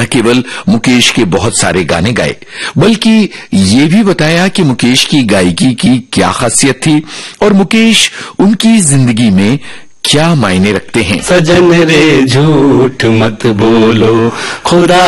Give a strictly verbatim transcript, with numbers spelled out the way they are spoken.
केवल मुकेश के बहुत सारे गाने गाए, बल्कि ये भी बताया कि मुकेश की गायकी की क्या खासियत थी और मुकेश उनकी जिंदगी में क्या मायने रखते हैं। सजन रे झूठ मत बोलो, खुदा